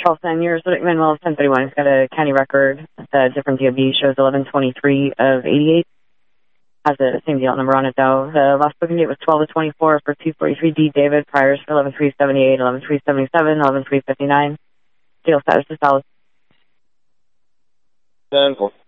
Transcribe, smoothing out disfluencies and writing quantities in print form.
Charleston, yours, Manuel 1031. It's got a county record. It's a different DOB. Shows 1123 of 88. Has the same DL number on it, though. The last booking date was 12/24 for 243D David. Priors for 11378, 11377, 11359. Deal status is valid. 10-4.